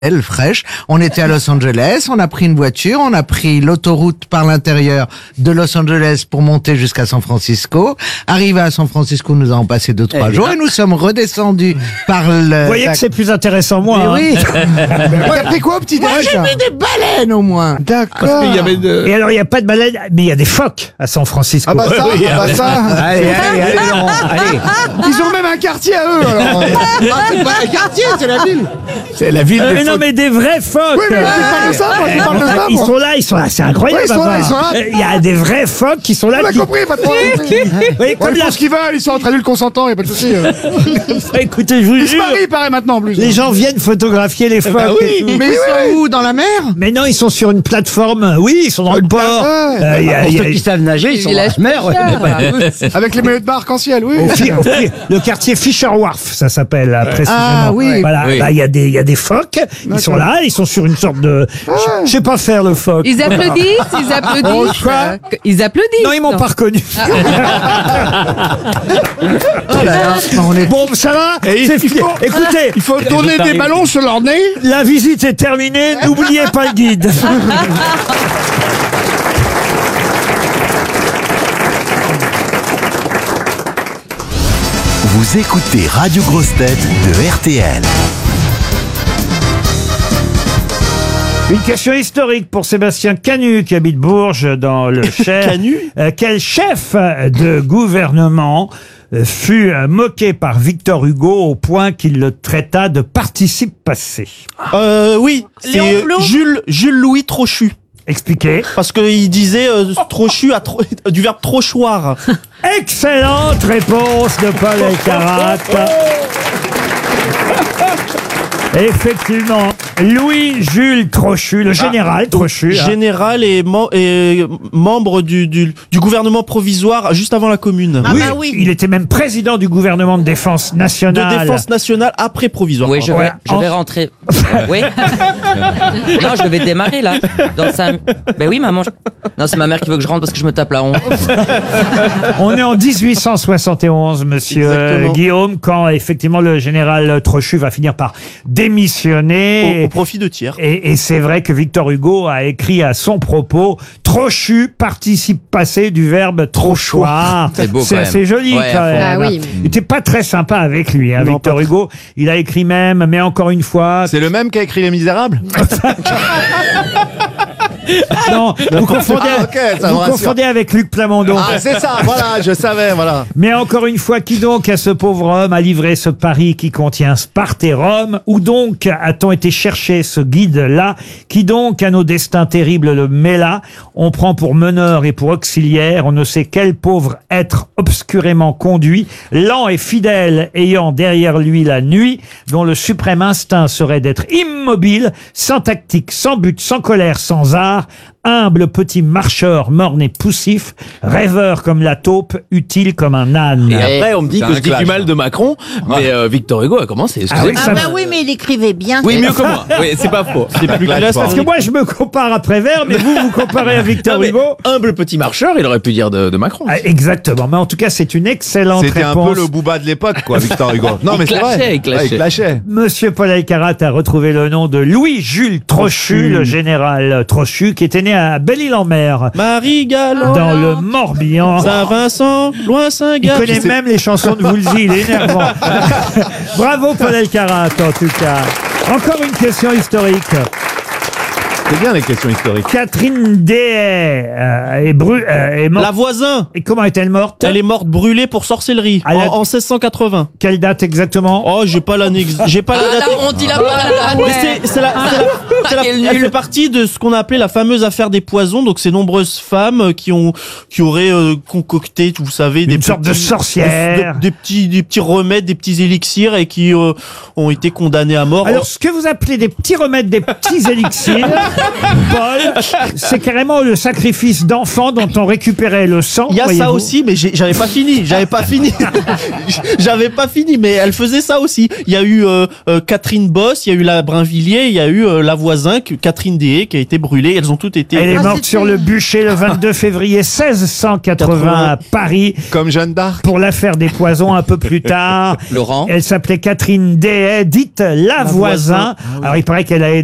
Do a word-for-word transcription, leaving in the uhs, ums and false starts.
Elle, fraîche. On était à Los Angeles, on a pris une voiture, on a pris l'autoroute par l'intérieur de Los Angeles pour monter jusqu'à San Francisco. Arrivé à San Francisco, nous avons passé deux, trois eh jours bien. et nous sommes redescendus par le... Vous voyez que c'est plus intéressant, moi. Mais hein. oui. T'as pris quoi au petit Moi, déj j'ai vu des baleines au moins. D'accord. Il y avait de... Et alors, il n'y a pas de baleines, mais il y a des phoques à San Francisco. Ah bah ça, Oui, ah bah ça. Allez, allez, allez, Laurent, allez. Ils ont même un quartier à eux alors. Ah, c'est pas un quartier, c'est la ville. C'est la ville Euh, des non, phoques. mais des vrais phoques. Oui mais tu parles de ça, moi je parle de ça. Ils moi. sont là, ils sont là, c'est incroyable. Oui, ils sont là, papa. ils sont là. Euh, Il y a des vrais phoques qui sont là. On a qui- compris, pas de problème. Oui, Ouais, comme ils la... font ce qu'ils veulent, ils sont entre adultes consentants, y a pas de souci. euh. Écoutez, je vous Ils se jure, marient, il paraît maintenant en plus. les gens viennent photographier les phoques. bah oui. et tout. Mais ils sont où? Dans la mer? Mais non, ils sont sur une plateforme. Oui, ils sont dans le port. ouais. Euh, il y a- Pour il y a- ceux qui savent nager, ils sont dans la mer. ouais, mais pas tous. Avec les maillots de bain arc-en-ciel, oui. au fi- au fi- le quartier Fisher Wharf, ça s'appelle là, précisément. Ah, oui. Voilà, Oui. bah, il y a des il y a des phoques. Ils sont là, ils sont sur une sorte de. Je je sais pas faire le phoque. Ils applaudissent, ils applaudissent. quoi euh, Ils applaudissent. Non, ils m'ont pas reconnu. Oh là là, on est... Bon, ça va. Et C'est il fini. faut- Écoutez, Il faut tourner des ballons sur leur nez. la visite est terminée. N'oubliez pas le guide. Vous écoutez Radio Grosse Tête de R T L. Une question historique pour Sébastien Canu qui habite Bourges dans le Cher. Canu Euh, Quel chef de gouvernement euh, fut euh, moqué par Victor Hugo au point qu'il le traita de participe passé? Euh, oui, Léon c'est Blum Jules, Jules Louis Trochu. Expliquez. Parce qu'il disait euh, Trochu à tro- du verbe trochoir. Excellente réponse de Paul Elkarat. Effectivement, Louis-Jules Trochu, le général Trochu. hein. Général et, mem- et membre du, du, du gouvernement provisoire juste avant la commune. Ah oui, bah oui. il était même président du gouvernement de défense De nationale. défense nationale après provisoire. Oui, je Ouais. vais, je vais rentrer. Oui. Non, je vais démarrer là. Dans cinq... Ben oui, maman. je- Non, c'est ma mère qui veut que je rentre parce que je me tape la honte. On est en dix-huit cent soixante et onze, monsieur Exactement. euh, Guillaume, quand effectivement le général Trochu va finir par démissionner. Au, au profit de tiers. Et, et c'est vrai que Victor Hugo a écrit à son propos Trochu, participe passé du verbe trochoir. C'est beau, quand C'est même. assez joli Ouais, quand à fond. même. Ah oui. Il était pas très sympa avec lui, hein, Non, Victor pas Hugo. Il a écrit même, mais encore une fois, C'est le même qui a écrit Les Misérables. non, vous confondez, Ah, ok, ça me vous rassure. confondez avec Luc Plamondon. Ah, c'est ça, voilà, je savais, voilà. Mais encore une fois, qui donc à ce pauvre homme a livré ce pari qui contient Sparte et Rome? Où donc a-t-on été chercher ce guide-là? Qui donc à nos destins terribles le met là? On prend pour meneur et pour auxiliaire, on ne sait quel pauvre être obscurément conduit, lent et fidèle, ayant derrière lui la nuit, dont le suprême instinct serait d'être immobile, sans tactique, sans but, sans colère, sans art, humble petit marcheur morne et poussif, rêveur comme la taupe, utile comme un âne. Et après, on me dit C'est que un je dis clash. du mal de Macron, mais euh, Victor Hugo a commencé. Ah oui, excusez-moi. ça Ah me- bah oui, mais il écrivait bien. Oui, mieux que moi. Oui, c'est pas faux. C'est plus Clash, classe. Parce que moi, je me compare à Prévert, mais vous, vous comparez à Victor Non, mais Hugo. humble petit marcheur, il aurait pu dire de, de Macron. Ah, exactement. Mais en tout cas, c'est une excellente C'était un réponse. peu le booba de l'époque, quoi, Victor Hugo. Non, Il mais c'est clashait, vrai. il clashait. Ouais, il clashait. Monsieur Paul Elkarat a retrouvé le nom de Louis-Jules Trochu, le général Trochu, qui était né à Belle-Île-en-Mer, Marie-Galante, dans le Morbihan. Saint-Vincent, loin Il Saint-Gall. connaît même les chansons de Woolsey, il est énervant. Bravo Paul Elkarat, en tout cas. Encore une question historique. C'est bien les questions historiques. Catherine Dehaye euh, est, bru- euh, est morte. La voisin, Et comment est-elle morte? elle est morte brûlée pour sorcellerie Ah, en, la- en seize cent quatre-vingts. Quelle date exactement? Oh, j'ai pas l'année, ex- j'ai pas la Ah, date. la honte, il a pas la Mais date. c'est, c'est la, c'est la- c'est la- Quel elle nul. fait partie de ce qu'on a appelé la fameuse affaire des poisons. Donc, ces nombreuses femmes qui ont, qui auraient euh, concocté, vous savez, des Une sorte de petits- sorcière. des, des petits, des petits remèdes, des petits élixirs et qui euh, ont été condamnés à mort. Alors, ce que vous appelez des petits remèdes, des petits élixirs, Paul, c'est carrément le sacrifice d'enfants dont on récupérait le sang. Il y a ça voyez-vous. aussi, mais j'ai- j'avais pas fini. J'avais pas fini. J'avais pas fini, mais elle faisait ça aussi. Il y a eu euh, euh, Catherine Boss, il y a eu la Brinvilliers. juillet, il y a eu euh, la voisin, que- Catherine Deshaies, qui a été brûlée. Elles ont toutes été... Elle est Ah, morte c'était- sur le bûcher le vingt-deux février seize cent quatre-vingts à Paris. Comme Jeanne d'Arc. Pour l'affaire des poisons un peu plus tard. Laurent. Elle s'appelait Catherine Deshaies, dite la, voisin. voisin. Ah oui. Alors il paraît qu'elle a